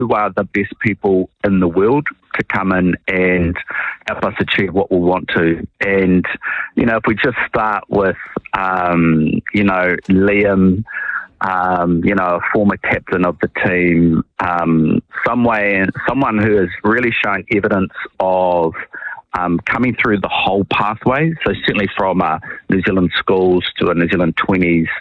who are the best people in the world to come in and help us achieve what we want to. And, if we just start with, Liam, a former captain of the team, someone who has really shown evidence of coming through the whole pathway. So certainly from New Zealand schools to a New Zealand 20s